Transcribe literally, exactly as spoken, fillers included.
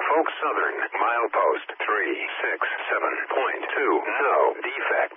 Norfolk Southern, milepost three six seven point two, no defect.